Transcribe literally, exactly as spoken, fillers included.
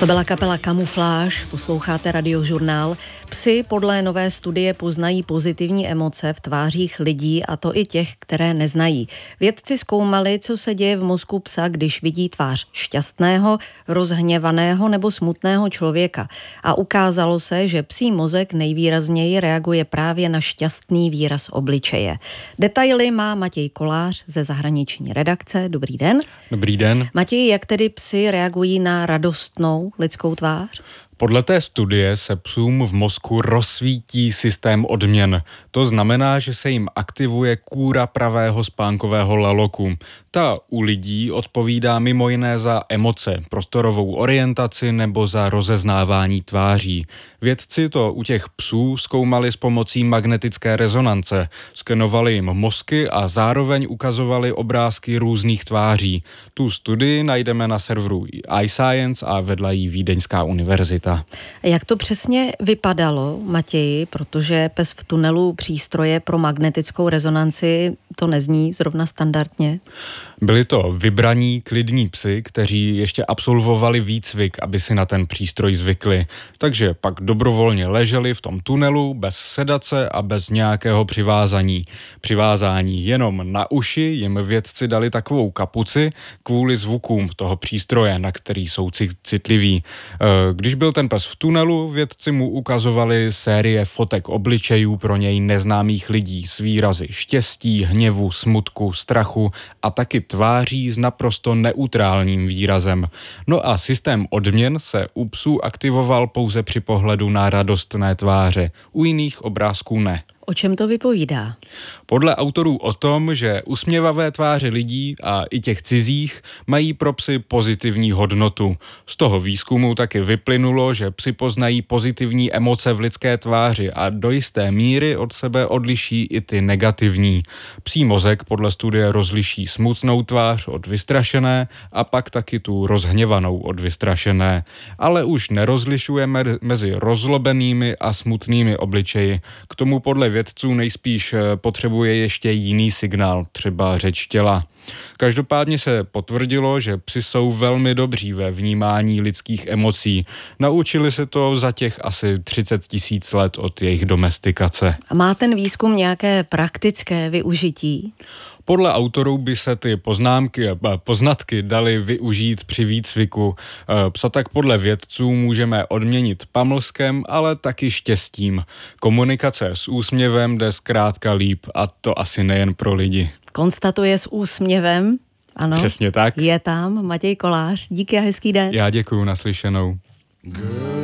To byla kapela Kamufláž, posloucháte Radiožurnál. Psi podle nové studie poznají pozitivní emoce v tvářích lidí, a to i těch, které neznají. Vědci zkoumali, co se děje v mozku psa, když vidí tvář šťastného, rozhněvaného nebo smutného člověka. A ukázalo se, že psí mozek nejvýrazněji reaguje právě na šťastný výraz obličeje. Detaily má Matěj Kolář ze zahraniční redakce. Dobrý den. Dobrý den. Matěj, jak tedy psi reagují na radostnou lidskou tvář? Podle té studie se psům v mozku rozsvítí systém odměn. To znamená, že se jim aktivuje kůra pravého spánkového laloku. Ta u lidí odpovídá mimo jiné za emoce, prostorovou orientaci nebo za rozeznávání tváří. Vědci to u těch psů zkoumali s pomocí magnetické rezonance. Skenovali jim mozky a zároveň ukazovali obrázky různých tváří. Tu studii najdeme na serveru iScience a vedla jí Vídeňská univerzita. Jak to přesně vypadalo, Matěji, protože pes v tunelu přístroje pro magnetickou rezonanci, to nezní zrovna standardně? Byli to vybraní, klidní psi, kteří ještě absolvovali výcvik, aby si na ten přístroj zvykli. Takže pak dobrovolně leželi v tom tunelu bez sedace a bez nějakého přivázání. Přivázání jenom na uši jim vědci dali takovou kapuci kvůli zvukům toho přístroje, na který jsou citliví. Když byl ten pes v tunelu, vědci mu ukazovali série fotek obličejů pro něj neznámých lidí s výrazy štěstí, hněvu, smutku, strachu a taky tváří s naprosto neutrálním výrazem. No a systém odměn se u psů aktivoval pouze při pohledu na radostné tváře. U jiných obrázků ne. O čem to vypovídá? Podle autorů o tom, že usměvavé tváře lidí a i těch cizích mají pro psy pozitivní hodnotu. Z toho výzkumu taky vyplynulo, že psi poznají pozitivní emoce v lidské tváři a do jisté míry od sebe odliší i ty negativní. Psí mozek podle studie rozliší smutnou tvář od vystrašené a pak taky tu rozhněvanou od vystrašené. Ale už nerozlišujeme mezi rozlobenými a smutnými obličeji. K tomu podle vědců nejspíš potřebuje ještě jiný signál, třeba řeč těla. Každopádně se potvrdilo, že psi jsou velmi dobří ve vnímání lidských emocí. Naučili se to za těch asi třicet tisíc let od jejich domestikace. A má ten výzkum nějaké praktické využití? Podle autorů by se ty poznámky, poznatky daly využít při výcviku. Psa tak podle vědců můžeme odměnit pamlskem, ale taky štěstím. Komunikace s úsměvem jde zkrátka líp, a to asi nejen pro lidi. Konstatuje s úsměvem, ano. Přesně tak. Je tam Matěj Kolář. Díky a hezký den. Já děkuju, naslyšenou.